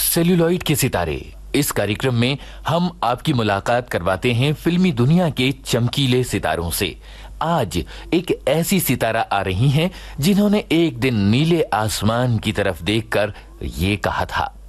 Celluloid के सितारे। इस कार्यक्रम में हम आपकी मुलाकात करवाते हैं फिल्मी दुनिया के चमकीले सितारों से। आज एक ऐसी सितारा आ रही हैं जिन्होंने एक दिन नीले आसमान की तरफ देखकर ये कहा था,